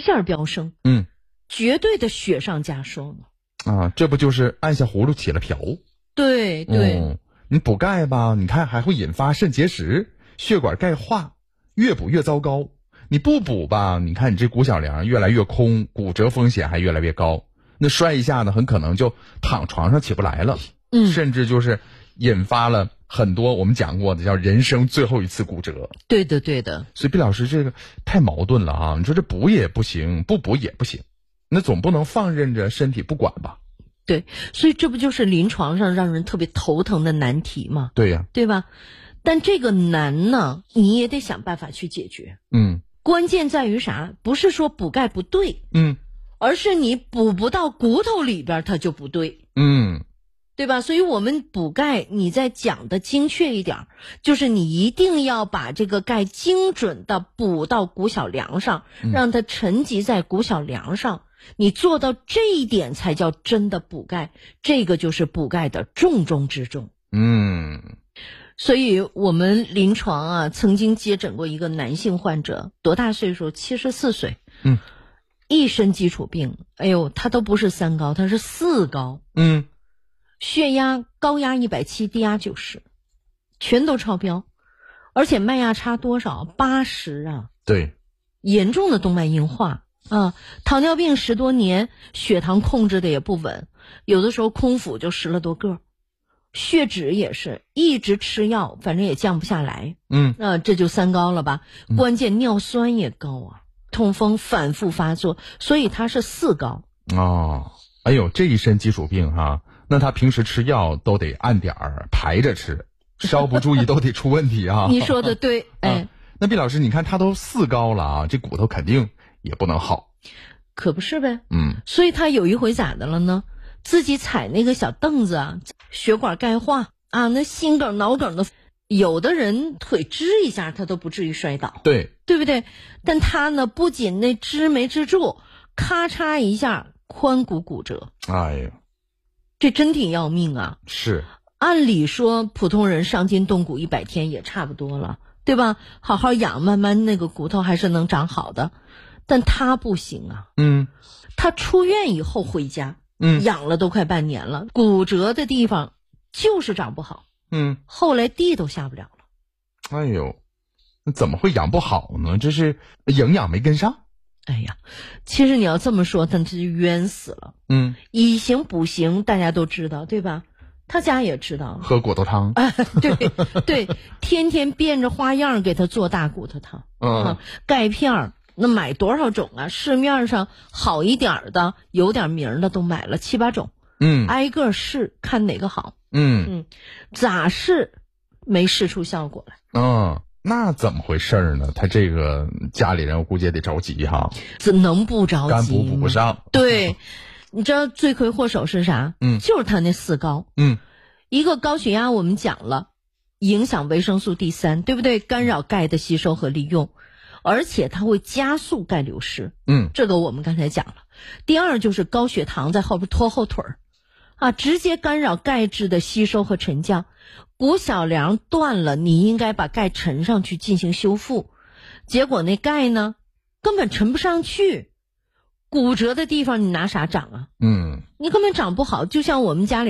下飙升，绝对的雪上加霜啊，这不就是按下葫芦起了瓢？ 对对， 你补钙吧，你看还会引发肾结石、血管钙化，越补越糟糕。你不补吧，你看你这骨小梁越来越空，骨折风险还越来越高。那摔一下呢，很可能就躺床上起不来了，甚至就是引发了很多我们讲过的叫人生最后一次骨折。 对的对的。 所以毕老师这个太矛盾了啊！你说这补也不行，不补也不行，那总不能放任着身体不管吧？ 对，所以这不就是临床上让人特别头疼的难题吗？ 对呀， 对吧？但这个难呢，你也得想办法去解决。关键在于啥？不是说补钙不对，而是你补不到骨头里边，它就不对。对吧？所以我们补钙，你再讲的精确一点，就是你一定要把这个钙精准的补到骨小梁上，让它沉积在骨小梁上。你做到这一点才叫真的补钙，这个就是补钙的重中之重。所以我们临床啊，曾经接诊过一个男性患者，多大岁数？74岁。一身基础病，哎呦，他都不是3高，他是4高。血压高压170，低压90，全都超标，而且脉压差多少？80啊！ 对， 严重的动脉硬化啊！糖尿病10多年，血糖控制的也不稳，有的时候空腹就10了多个，血脂也是一直吃药，反正也降不下来。这就3高了吧？关键尿酸也高啊，痛风反复发作，所以他是4高。 哎呦，这一身基础病哈。那他平时吃药都得按点儿排着吃，稍不注意都得出问题啊！ 你说的对， 那毕老师，你看他都4高了啊，这骨头肯定也不能好， 可不是呗？所以他有一回咋的了呢？自己踩那个小凳子啊，血管钙化啊，那心梗、脑梗的，有的人腿支一下他都不至于摔倒，对不对？但他呢，不仅那支没支住，咔嚓一下髋骨骨折， 哎呀！ 这真挺要命啊！ 是， 按理说普通人伤筋动骨100天也差不多了，对吧？好好养，慢慢那个骨头还是能长好的。但他不行啊，他出院以后回家，养了都快半年了，骨折的地方就是长不好，后来地都下不了了。 哎呦，那怎么会养不好呢？这是营养没跟上。 哎呀，其实你要这么说，他就冤死了。以形补形，大家都知道，对吧？他家也知道， 喝骨头汤。 对，天天变着花样给他做大骨头汤。钙片那买多少种啊？市面上好一点的、有点名的都买了7、8种。挨个试，看哪个好。咋试没试出效果来。 那怎么回事呢？他这个家里人我估计也得着急哈， 怎能不着急？ 肝补补不上。 对，你知道罪魁祸首是啥？就是他那4高。一个高血压我们讲了，影响维生素D3，对不对？干扰钙的吸收和利用，而且它会加速钙流失。这个我们刚才讲了。第二就是高血糖在后边拖后腿直接干扰钙质的吸收和沉降。骨小梁断了，你应该把钙沉上去进行修复，结果那钙呢根本沉不上去，骨折的地方你拿啥长啊？你根本长不好，就像我们家里